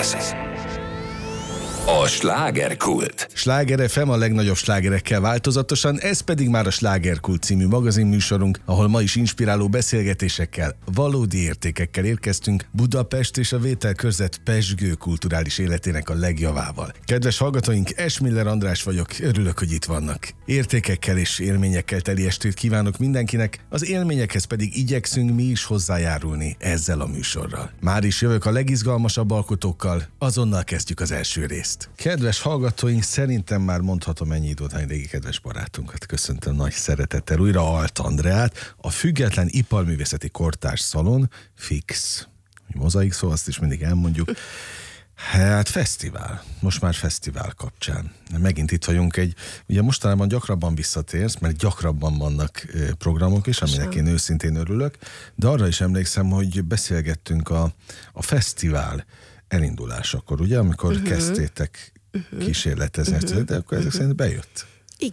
Ez a Slágerkult. Sláger FM a legnagyobb slágerekkel változatosan, ez pedig már a Slágerkult című magazinműsorunk, ahol ma is inspiráló beszélgetésekkel, valódi értékekkel érkeztünk Budapest és a vételkörzet pezsgő kulturális életének a legjavával. Kedves hallgatóink, Esmiller András vagyok, örülök, hogy itt vannak. Értékekkel és élményekkel teli estét kívánok mindenkinek, az élményekhez pedig igyekszünk mi is hozzájárulni ezzel a műsorral. Már is jövök a legizgalmasabb alkotókkal, azonnal kezdjük az első részt. Kedves hallgatóink, szerintem már mondhatom ennyit után régi kedves barátunkat. Köszöntöm nagy szeretettel újra Alt Andreát, a Független Iparművészeti Kortárs Szalon, FIX. Mozaik szó, azt is mindig elmondjuk. Hát fesztivál, most már fesztivál kapcsán. Megint itt vagyunk ugye mostanában gyakrabban visszatérsz, mert gyakrabban vannak programok is, aminek én őszintén örülök, de arra is emlékszem, hogy beszélgettünk a fesztivál elindulásakor, ugye, amikor kezdtétek kísérletezni, de akkor ezek szerint bejött.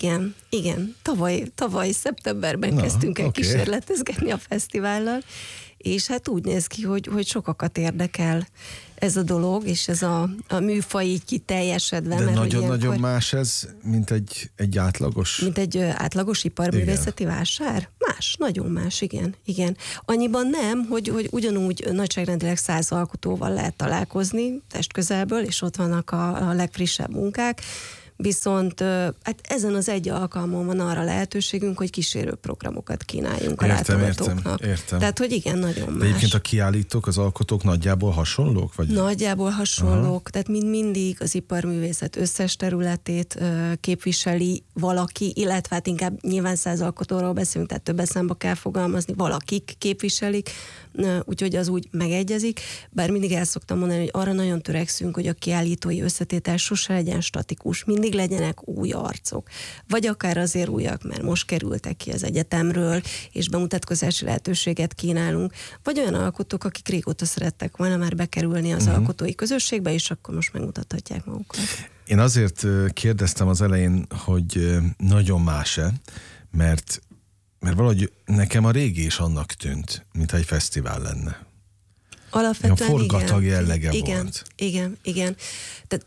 Igen. Tavaly szeptemberben kezdtünk el kísérletezgetni a fesztivállal, és hát úgy néz ki, hogy sokakat érdekel ez a dolog, és ez a műfaj így kiteljesedve. De nagyon-nagyon más ez, mint egy átlagos? Mint egy átlagos iparművészeti vásár? Más, nagyon más, igen. Annyiban nem, hogy ugyanúgy nagyságrendileg 100 alkotóval lehet találkozni testközelből, és ott vannak a legfrissebb munkák, viszont hát ezen az egy alkalmon van arra lehetőségünk, hogy kísérő programokat kínáljunk a látogatóknak. Értem. Tehát, hogy igen, nagyon más. Egyébként a kiállítók, az alkotók nagyjából hasonlók? Vagy? Nagyjából hasonlók, tehát mindig az iparművészet összes területét képviseli valaki, illetve hát inkább nyilván 100 alkotóról beszélünk, tehát több eszembe kell fogalmazni, valakik képviselik, úgyhogy az úgy megegyezik, bár mindig el szoktam mondani, hogy arra nagyon törekszünk, hogy a kiállítói összetétel sose legyen statikus, mindig legyenek új arcok, vagy akár azért újak, mert most kerültek ki az egyetemről, és bemutatkozási lehetőséget kínálunk, vagy olyan alkotók, akik régóta szerettek volna már bekerülni az alkotói közösségbe, és akkor most megmutathatják magukat. Én azért kérdeztem az elején, hogy nagyon más-e, mert valahogy nekem a régi is annak tűnt, mintha egy fesztivál lenne. Alapvetően ilyen forgatag jellege volt. Igen. Tehát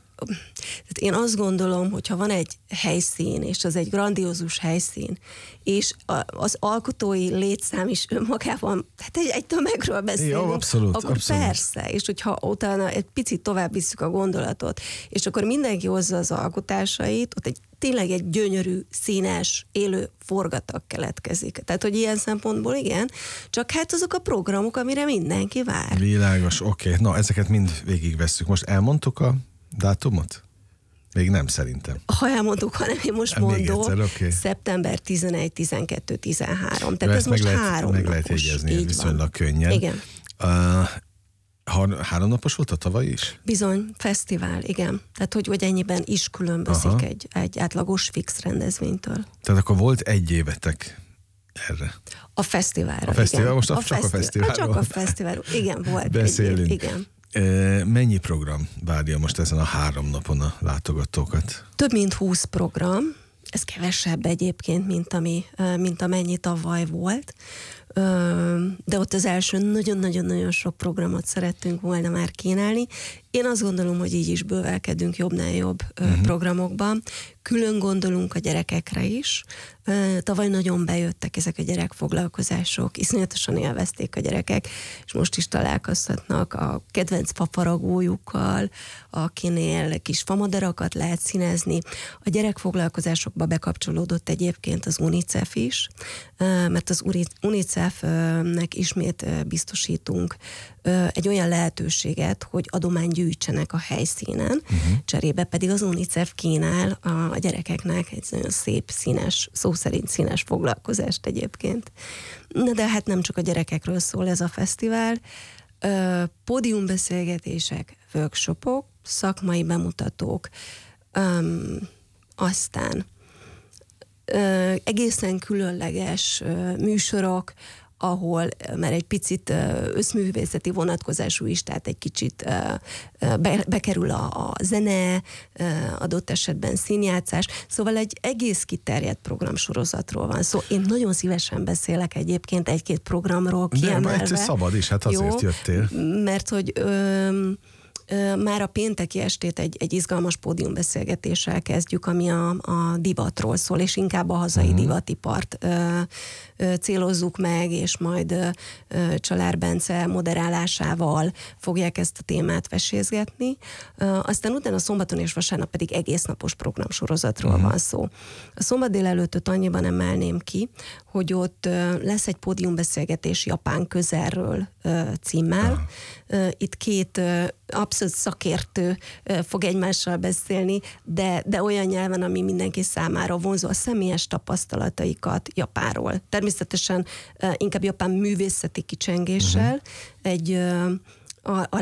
én azt gondolom, hogy ha van egy helyszín, és az egy grandiózus helyszín, és az alkotói létszám is önmagában, tehát egy tömegről beszélünk, jó, abszolút. Persze, és hogyha utána egy picit tovább visszük a gondolatot, és akkor mindenki hozza az alkotásait, ott tényleg egy gyönyörű, színes, élő forgatag keletkezik. Tehát, hogy ilyen szempontból igen, csak hát azok a programok, amire mindenki vár. Világos, oké. Na, ezeket mind végigvesszük. Most elmondtuk a dátumot? Még nem, szerintem. Ha elmondtuk, hanem én most mondom, szeptember 11, 12, 13. Tehát ez most 3 meg lehet jegyezni, viszonylag könnyen. Igen. 3 napos volt a tavaly is? Bizony, fesztivál, igen. Tehát, hogy ennyiben is különbözik egy átlagos fix rendezvénytől. Tehát akkor volt egy évetek erre? A fesztiválra, igen. Most csak a fesztiválról. Csak a fesztiválról, igen, volt. Beszélünk. Igen. Mennyi program várja most ezen a 3 napon a látogatókat? Több mint 20 program. Ez kevesebb egyébként, mint amennyi tavaly volt. De ott az első nagyon-nagyon-nagyon sok programot szerettünk volna már kínálni. Én azt gondolom, hogy így is bővelkedünk jobbnál jobb programokban. Külön gondolunk a gyerekekre is. Tavaly nagyon bejöttek ezek a gyerekfoglalkozások, iszonyatosan élvezték a gyerekek, és most is találkozhatnak a kedvenc fafaragójukkal, akinél kis famadarakat lehet színezni. A gyerekfoglalkozásokba bekapcsolódott egyébként az UNICEF is, mert az UNICEF-nek ismét biztosítunk egy olyan lehetőséget, hogy adományt gyűjtsenek a helyszínen, cserébe pedig az UNICEF kínál a gyerekeknek egy nagyon szép, színes, szó szerint színes foglalkozást egyébként. De hát nem csak a gyerekekről szól ez a fesztivál. Pódiumbeszélgetések, workshopok, szakmai bemutatók, aztán egészen különleges műsorok, ahol már egy picit összművészeti vonatkozású is, tehát egy kicsit bekerül a zene, adott esetben színjátszás, szóval egy egész kiterjedt programsorozatról van szó. Én nagyon szívesen beszélek egyébként egy-két programról kiemelve. De szabad is, hát azért jöttél. Mert hogy Már a pénteki estét egy izgalmas pódiumbeszélgetéssel kezdjük, ami a divatról szól, és inkább a hazai divatipart célozzuk meg, és majd Csalár Bence moderálásával fogják ezt a témát vesézgetni. Aztán utána szombaton és vasárnap pedig egésznapos programsorozatról van szó. A szombat délelőttöt annyiban emelném ki, hogy ott lesz egy pódiumbeszélgetés Japán közelről címmel. Itt két abszolút szakértő fog egymással beszélni, de olyan nyelven, ami mindenki számára vonzó, a személyes tapasztalataikat Japánról. Természetesen inkább japán művészeti kicsengéssel, a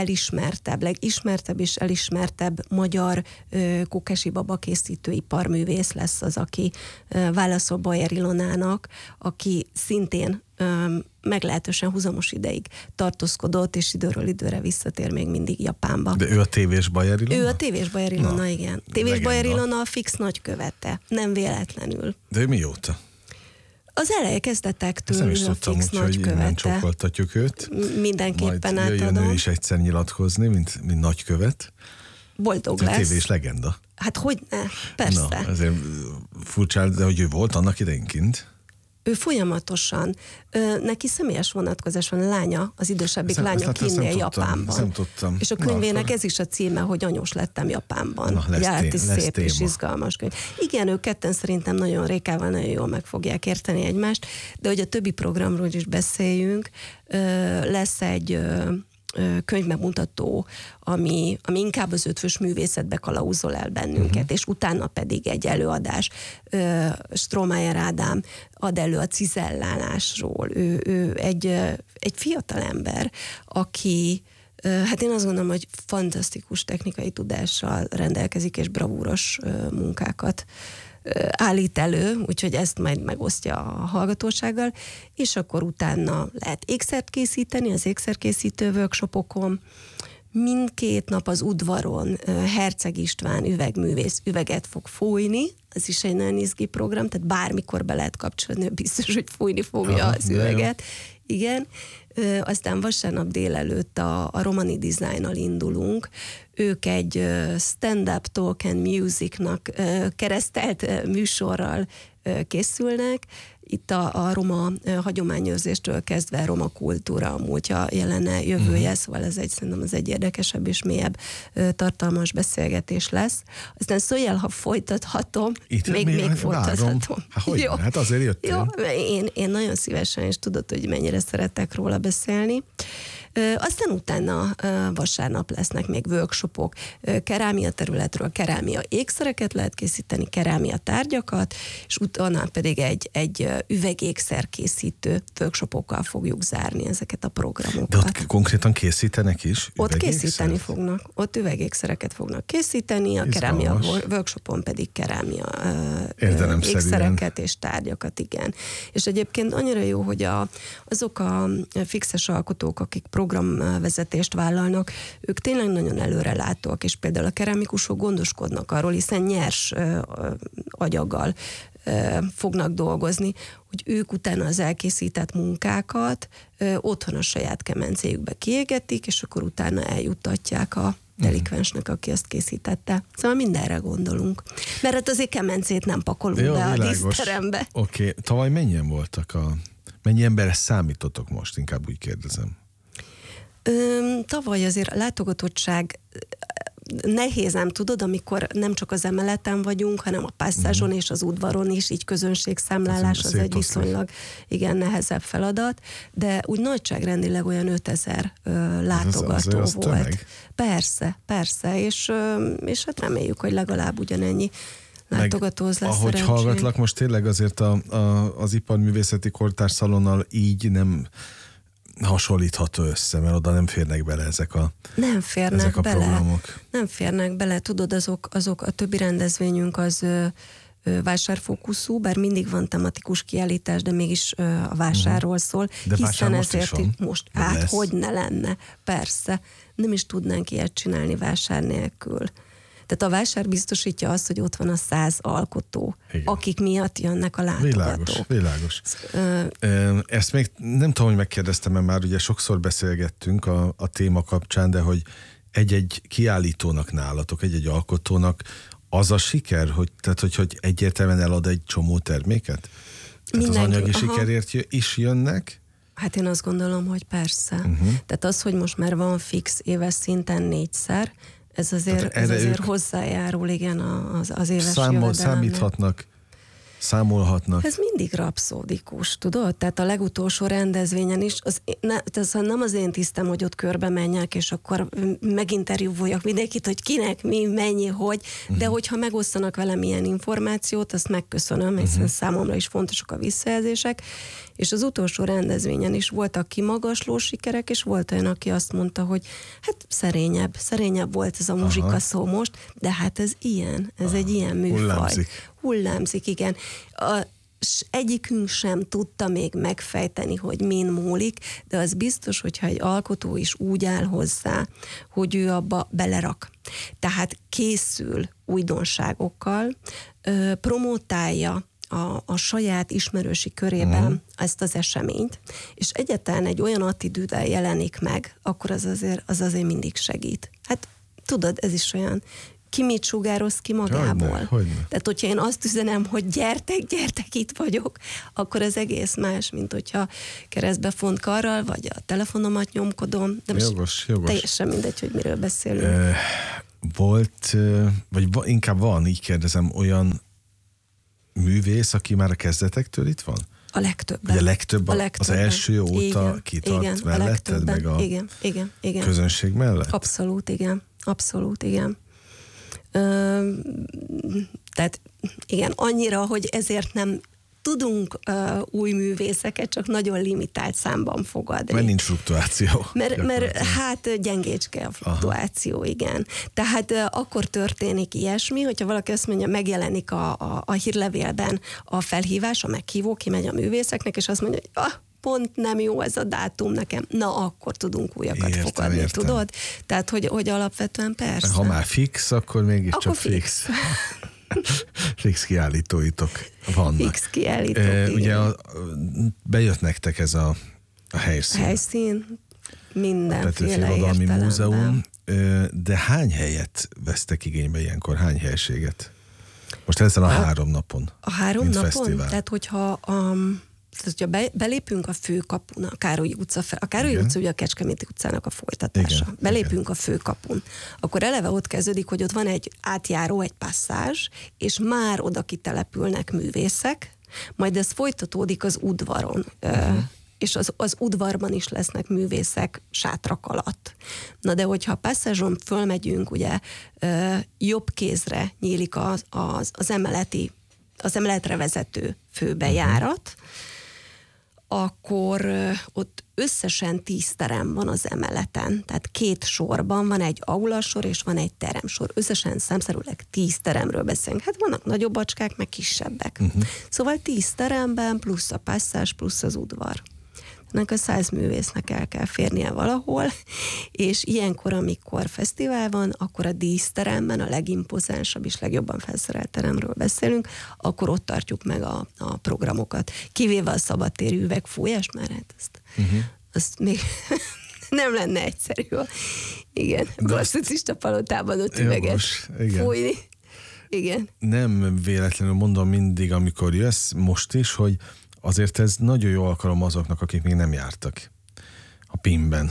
legismertebb és elismertebb magyar Kókási Baba készítő iparművész lesz az, aki válaszol Bajer Ilonának, aki szintén meglehetősen húzamos ideig tartózkodott, és időről időre visszatér még mindig Japánba. De ő a tévés Bajer Ilona? Ő a tévés Bajer Ilona, igen. Tévés Bajer Ilona a fix nagykövete, nem véletlenül. De ő mióta? Az eleje kezdetektől nem is tudtam, fix nagykövete. Innen csókoltatjuk őt. Mindenképpen majd átadom. jöjjön ő is egyszer nyilatkozni, mint nagykövet. Boldog Ez lesz. a tévés legenda. Hát hogyne, persze. Na, ezért furcsa, de hogy ő volt annak idején kint. Ő folyamatosan, neki személyes vonatkozás van, lánya, az idősebbik lánya kinnél Japánban. Nem tudtam. És a könyvének ez is a címe, hogy anyós lettem Japánban. Na, Egy szép téma. és izgalmas könyv. Igen, ők ketten szerintem nagyon Rékával nagyon jól meg fogják érteni egymást, de hogy a többi programról is beszéljünk, lesz egy könyvbemutató, ami inkább az ötvös művészetbe kalauzol el bennünket, és utána pedig egy előadás. Strohmeyer Ádám ad elő a cizellálásról. Ő egy fiatal ember, aki hát én azt gondolom, hogy fantasztikus technikai tudással rendelkezik, és bravúros munkákat állít elő, úgyhogy ezt majd megosztja a hallgatósággal, és akkor utána lehet ékszert készíteni az ékszerkészítő workshopokon. Mindkét nap az udvaron Herceg István üvegművész üveget fog fújni, ez is egy nagyon izgi program, tehát bármikor be lehet kapcsolni, biztos, hogy fújni fogja az üveget. Igen. Aztán vasárnap délelőtt a Romani Designnal indulunk. Ők egy stand-up talk and musicnak keresztelt műsorral készülnek. Itt a roma hagyományőrzéstől kezdve roma kultúra, a múltja, jelene, jövője, szóval szerintem ez egy érdekesebb és mélyebb tartalmas beszélgetés lesz. Aztán szóljál, ha folytathatom, még folytathatom. Hát azért jöttél. Jó, én nagyon szívesen, és tudod, hogy mennyire szeretek róla beszélni. Aztán utána vasárnap lesznek még workshopok, kerámia területről, kerámia ékszereket lehet készíteni, kerámia tárgyakat, és utána pedig egy üvegékszerkészítő workshopokkal fogjuk zárni ezeket a programokat. De ott konkrétan készítenek is? Ott készíteni fognak, ott üvegékszereket fognak készíteni, a kerámia workshopon pedig kerámia ékszereket és tárgyakat, igen. És egyébként annyira jó, hogy azok a fixes alkotók, akik programvezetést vállalnak, ők tényleg nagyon előrelátóak, és például a keramikusok gondoskodnak arról, hiszen nyers agyaggal fognak dolgozni, hogy ők utána az elkészített munkákat otthon a saját kemencéjükbe kiégetik, és akkor utána eljuttatják a delikvensnek, aki azt készítette. Szóval mindenre gondolunk. Mert hát azért kemencét nem pakolunk be a díszterembe. Oké. Tavaly mennyien voltak mennyi emberre számítotok most? Inkább úgy kérdezem. Tavaly azért a látogatottság nehéz, nem tudod, amikor nem csak az emeleten vagyunk, hanem a passzázson és az udvaron is, így közönségszámlálás az egy viszonylag nehezebb feladat, de úgy nagyságrendileg olyan 5000 látogató volt. Tömeg. Persze, és hát reméljük, hogy legalább ugyanennyi látogatóz lesz ahogy szerencsém. hallgatlak, most tényleg azért az iparművészeti kortárszalonnal így nem hasonlítható össze, mert oda nem férnek bele ezek a programok. Nem férnek bele, tudod, azok a többi rendezvényünk az vásárfókuszú, bár mindig van tematikus kiállítás, de mégis a vásárról szól. De hiszen most ezért is most hogy ne lenne, persze. Nem is tudnánk ilyet csinálni vásár nélkül. Tehát a vásár biztosítja azt, hogy ott van a 100 alkotó, igen, akik miatt jönnek a látogatók. Világos. Ezt még nem tudom, hogy megkérdeztem, mert már ugye sokszor beszélgettünk a téma kapcsán, de hogy egy-egy kiállítónak nálatok, egy-egy alkotónak az a siker, hogy egyértelműen elad egy csomó terméket? Tehát az anyagi sikerért is jönnek? Hát én azt gondolom, hogy persze. Tehát az, hogy most már van fix éves szinten 4-szer, ez azért hozzájárul, igen, az éves jövedelemnek. Számíthatnak, számolhatnak. Ez mindig rapszódikus, tudod? Tehát a legutolsó rendezvényen is, nem az én tisztem, hogy ott körbe menjek, és akkor meginterjúvoljak mindenkit, hogy kinek, mi, mennyi, hogy, de hogyha megosztanak velem ilyen információt, azt megköszönöm, hiszen számomra is fontosak a visszajelzések, és az utolsó rendezvényen is voltak kimagasló sikerek, és volt olyan, aki azt mondta, hogy hát szerényebb volt ez a muzsika szó most, de hát ez ilyen, ez egy ilyen műfaj. Hullámzik, igen. Egyikünk sem tudta még megfejteni, hogy min múlik, de az biztos, hogyha egy alkotó is úgy áll hozzá, hogy ő abba belerak. Tehát készül újdonságokkal, promotálja a saját ismerősi körében ezt az eseményt, és egyáltalán egy olyan attitűddel jelenik meg, akkor az azért mindig segít. Hát tudod, ez is olyan, ki mit sugároz ki magából. Hogyne. Tehát, hogyha én azt üzenem, hogy gyertek, itt vagyok, akkor az egész más, mint hogyha keresztbe font karral, vagy a telefonomat nyomkodom. De jogos. Teljesen mindegy, hogy miről beszélünk. Volt, vagy inkább van, így kérdezem, olyan művész, aki már a kezdetektől itt van? A legtöbben. Ugye legtöbben. Az első óta igen, kitart igen, melletted, meg a igen. közönség mellett? Abszolút, igen. Tehát igen, annyira, hogy ezért nem tudunk új művészeket csak nagyon limitált számban fogadni. Mert nincs fluktuáció. Mert hát gyengécske a fluktuáció, igen. Tehát akkor történik ilyesmi, hogyha valaki azt mondja, megjelenik a hírlevélben a felhívás, a meghívó, kimegy a művészeknek, és azt mondja, hogy pont nem jó ez a dátum nekem. Na, akkor tudunk újakat fogadni, tudod? Tehát, hogy alapvetően persze. Ha már fix, akkor mégiscsak fix. Fix kiállítóitok vannak. Fix kiállítók, ugye bejött nektek ez a helyszín. Helyszín, mindenféle Petőfi Irodalmi értelemben. Múzeum, de hány helyet vesztek igénybe ilyenkor? Hány helységet? Most ezen a 3 napon. A 3 mint napon? fesztivál. Tehát, hogyha belépünk a főkapun, a Károlyi utca, a Károlyi utca ugye a Kecskeméti utcának a folytatása. Igen, belépünk a főkapun. Akkor eleve ott kezdődik, hogy ott van egy átjáró, egy passzázs, és már oda kitelepülnek művészek, majd ez folytatódik az udvaron. És az udvarban is lesznek művészek sátrak alatt. Na de hogyha a passzázson fölmegyünk, ugye jobb kézre nyílik az emeletre vezető főbejárat, akkor ott összesen 10 terem van az emeleten. Tehát 2 sorban van egy aulasor és van egy teremsor. Összesen számszerűleg 10 teremről beszélünk. Hát vannak nagyobb bacskák, meg kisebbek. Szóval 10 teremben plusz a passzázs, plusz az udvar. Ennek a 100 művésznek el kell férnie valahol, és ilyenkor, amikor fesztivál van, akkor a díszteremben, a legimpozánsabb és legjobban felszerelt teremről beszélünk, akkor ott tartjuk meg a programokat. Kivéve a szabadtéri üvegfújást, már hát azt még nem lenne egyszerű. Igen, klasszicista palotában ott üveget fújni. Igen. Nem véletlenül mondom mindig, amikor jössz, most is, hogy azért ez nagyon jó alkalom azoknak, akik még nem jártak a PIM-ben.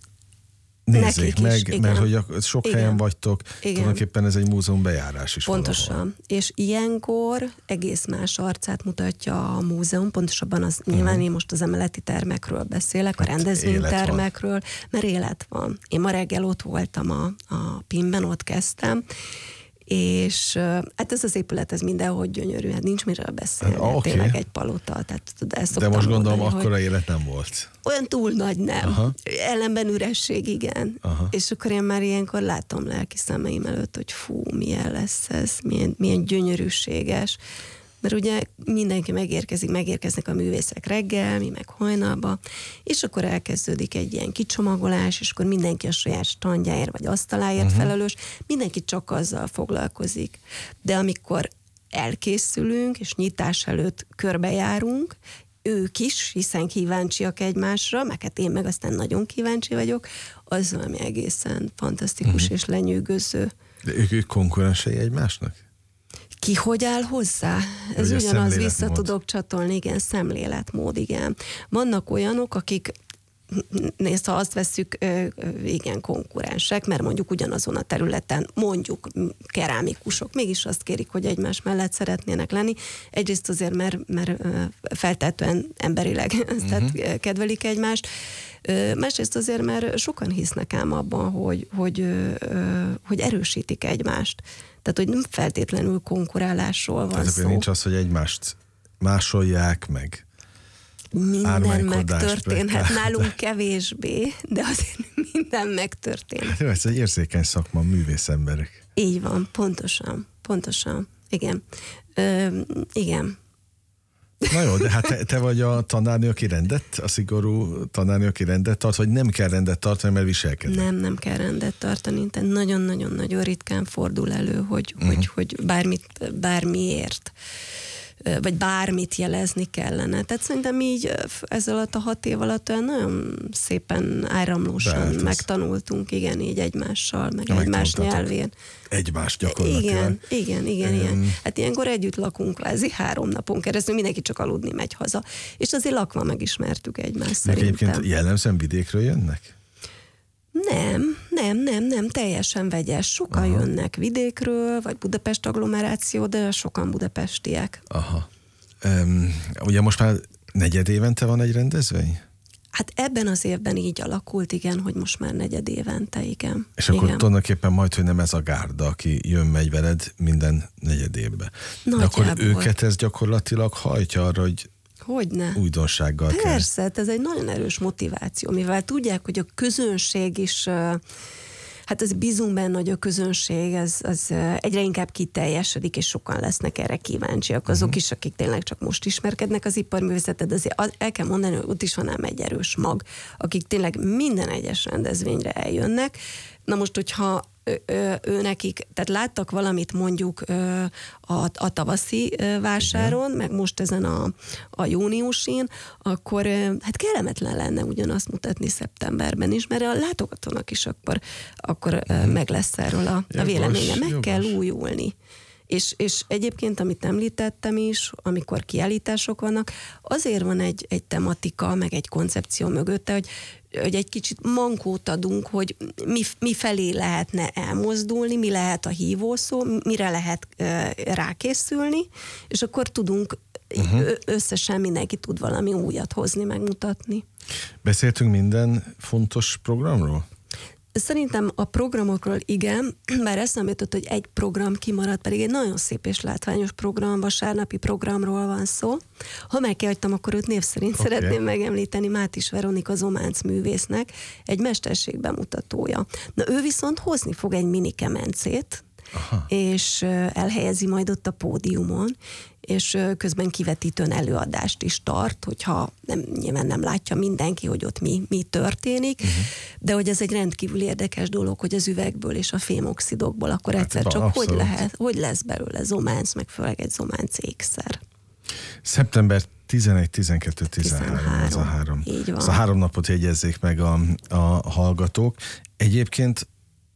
Nézzék meg, is, mert hogy sok helyen vagytok, tulajdonképpen ez egy múzeum bejárás is. Pontosan. Valahol. És ilyenkor egész más arcát mutatja a múzeum, pontosabban az nyilván én most az emeleti termekről beszélek, a rendezvénytermekről, mert élet van. Én ma reggel ott voltam a PIM-ben, ott kezdtem, és hát ez az épület, ez mindenhogy gyönyörű, hát nincs miről beszélni, tényleg egy palota. Tehát, de most gondolom, akkora élet nem volt. Olyan túl nagy nem. Ellenben üresség, igen. És akkor én már ilyenkor látom lelki szemeim előtt, hogy fú, milyen lesz ez, milyen gyönyörűséges. Mert ugye mindenki megérkeznek a művészek reggel, mi meg hajnalba, és akkor elkezdődik egy ilyen kicsomagolás, és akkor mindenki a saját standjáért vagy asztaláért felelős, mindenki csak azzal foglalkozik. De amikor elkészülünk, és nyitás előtt körbejárunk, ők is, hiszen kíváncsiak egymásra, meg hát én meg aztán nagyon kíváncsi vagyok, az valami egészen fantasztikus és lenyűgöző. De ők konkurensei egymásnak? Ki hogy áll hozzá? Ez Ugye ugyanaz, vissza tudok csatolni, igen, szemléletmód, igen. Vannak olyanok, akik nézd, ha azt vesszük, igen, konkurensek, mert mondjuk ugyanazon a területen, mondjuk kerámikusok, mégis azt kérik, hogy egymás mellett szeretnének lenni. Egyrészt azért, mert feltétlenül emberileg tehát kedvelik egymást, másrészt azért, mert sokan hisznek ám abban, hogy erősítik egymást. Tehát, hogy nem feltétlenül konkurálásról van szó. Nincs az, hogy egymást másolják meg. Minden megtörténhet, nálunk kevésbé, de azért minden megtörténhet. Hát, ez egy érzékeny szakma, művész emberek. Így van, pontosan. Igen. Igen. Na jó, de hát te vagy a tanárnő, aki rendet, a szigorú tanárnő, aki rendet tart, vagy nem kell rendet tartani, mert viselkednek? Nem kell rendet tartani, tehát nagyon-nagyon-nagyon ritkán fordul elő, hogy bármiért vagy bármit jelezni kellene. Tehát szerintem így ez alatt a 6 év alatt olyan nagyon szépen áramlósan megtanultunk, igen, így egymással, meg egymás nyelvén. Egymás gyakorlatilag. Igen. Hát ilyenkor együtt lakunk kvázi 3 napon keresztül, mindenki csak aludni megy haza. És azért lakva megismertük egymást szerintem. Egyébként jellemzően vidékről jönnek? Nem, teljesen vegyes. Sokan jönnek vidékről, vagy Budapest agglomeráció, de sokan budapestiek. Aha. Ugye most már 4 évente van egy rendezvény? Hát ebben az évben így alakult, igen, hogy most már 4 évente, igen. És akkor tulajdonképpen majd, hogy nem ez a gárda, aki jön-megy veled minden 4 évben. De akkor őket ez gyakorlatilag hajtja arra, hogy hogyne? Újdonsággal kell. Persze, ez egy nagyon erős motiváció, mivel tudják, hogy a közönség is, hát az bízunk benne, hogy a közönség az egyre inkább kiteljesedik, és sokan lesznek erre kíváncsiak. Azok is, akik tényleg csak most ismerkednek az iparművészetet, azért el kell mondani, hogy ott is van ám egy erős mag, akik tényleg minden egyes rendezvényre eljönnek. Na most, hogyha ő nekik, tehát láttak valamit mondjuk a tavaszi vásáron, meg most ezen a júniusin, akkor hát kellemetlen lenne ugyanazt mutatni szeptemberben is, mert a látogatónak is akkor meg lesz erről a véleménye. Meg kell újulni. És egyébként, amit említettem is, amikor kiállítások vannak, azért van egy tematika, meg egy koncepció mögötte, hogy egy kicsit mankót adunk, hogy mi felé lehetne elmozdulni, mi lehet a hívószó, mire lehet rákészülni, és akkor tudunk összesen mindenki tud valami újat hozni, megmutatni. Beszéltünk minden fontos programról? Szerintem a programokról igen, bár eszembe jutott, hogy egy program kimaradt, pedig egy nagyon szép és látványos program, vasárnapi programról van szó. Ha megkihagytam, akkor őt név szerint szeretném megemlíteni, Mátis Veronika Zománc művésznek, egy mesterség bemutatója. Na ő viszont hozni fog egy mini kemencét, és elhelyezi majd ott a pódiumon, és közben kivetítőn előadást is tart, hogyha nyilván nem látja mindenki, hogy ott mi történik, de hogy ez egy rendkívül érdekes dolog, hogy az üvegből és a fémoxidokból akkor egyszer csak hogy lesz belőle zománc, meg főleg egy zománc ékszer. Szeptember 11, 12, 13. Ez a 3. Így van. Ez a 3 napot jegyezzék meg a hallgatók. Egyébként,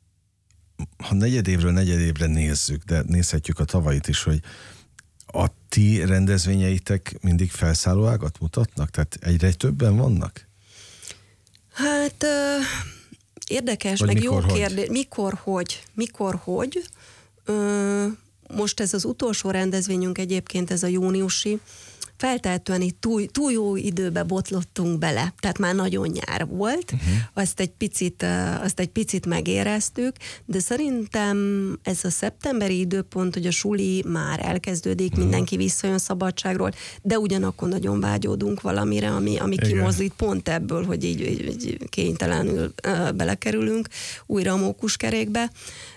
ha 4 évre nézzük, de nézhetjük a tavait is, hogy a ti rendezvényeitek mindig felszállóágat mutatnak? Tehát egyre többen vannak? Hát érdekes, vagy meg jó kérdés. Mikor, hogy? Most ez az utolsó rendezvényünk egyébként, ez a júniusi, feltehetően itt túl jó időbe botlottunk bele, tehát már nagyon nyár volt, azt egy picit megéreztük, de szerintem ez a szeptemberi időpont, hogy a suli már elkezdődik, mindenki visszajön szabadságról, de ugyanakkor nagyon vágyódunk valamire, ami kimozdít pont ebből, hogy így kénytelenül belekerülünk újra a mókuskerékbe.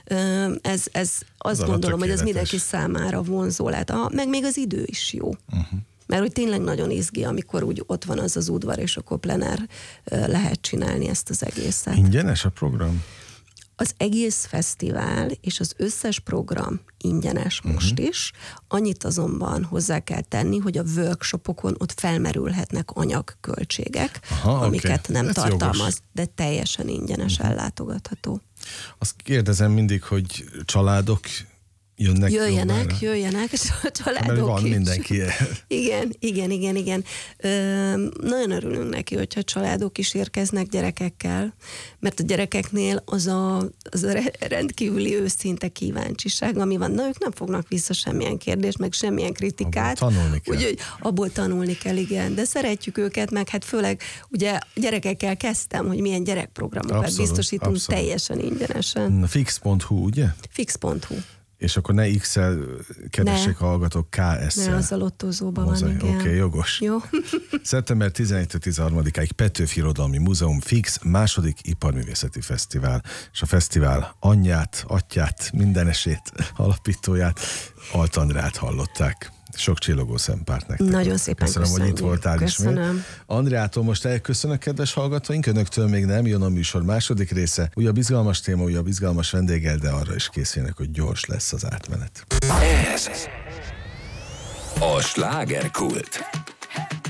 Ez azt gondolom, hogy ez mindenki számára vonzó lehet. Meg még az idő is jó. Mert hogy tényleg nagyon izgi, amikor úgy ott van az udvar, és akkor plenár lehet csinálni ezt az egészet. Ingyenes a program? Az egész fesztivál és az összes program ingyenes most is. Annyit azonban hozzá kell tenni, hogy a workshopokon ott felmerülhetnek anyagköltségek, amiket nem ez tartalmaz, jogos. de teljesen ingyenes ellátogatható. Azt kérdezem mindig, hogy családok jönnek. Jöjjenek, családok mert van is. mindenki. Igen. Nagyon örülünk neki, hogyha családok is érkeznek gyerekekkel, mert a gyerekeknél az a rendkívüli őszinte kíváncsiság, ami van. Na, ők nem fognak vissza semmilyen kérdést, meg semmilyen kritikát. Abból tanulni kell. Úgyhogy abból tanulni kell, igen. De szeretjük őket, meg hát főleg ugye gyerekekkel kezdtem, hogy milyen gyerekprogramokat biztosítunk teljesen ingyenesen. Fix.hu, ugye? Fix.hu. És akkor ne X-el keressék a hallgatók, KS-szel. Ne, az a lottózóban van, igen. Oké, jogos. Jó. Szeptember 11-13-áig Petőfi Irodalmi Múzeum Fix második iparművészeti fesztivál, és a fesztivál anyját, atyát, mindenesét, alapítóját, Alt Andrát hallották. Sok csillogó szempárt nektek. Nagyon szépen köszönöm, hogy itt voltál Köszönöm. ismét. Andreától most elköszönök, kedves hallgatóink, önöktől még nem, jön a műsor második része. Újabb izgalmas téma, újabb izgalmas vendéggel, de arra is készülnek, hogy gyors lesz az átmenet. Ez a slágerkult.